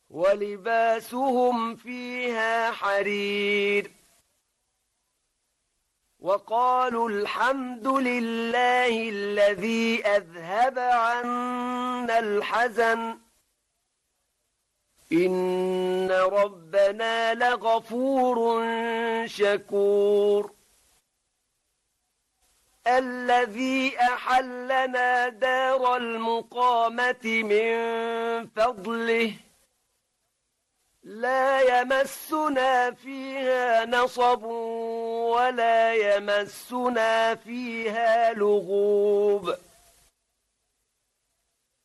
ولباسهم فيها حرير وقالوا الحمد لله الذي أذهب عنا الحزن إن ربنا لغفور شكور الذي أحلنا دار المقامة من فضله لا يمسنا فيها نصب ولا يمسنا فيها لغوب